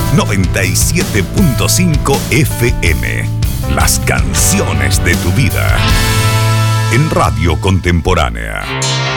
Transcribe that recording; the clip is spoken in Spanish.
97.5 FM. Las canciones de tu vida. En Radio Contemporánea.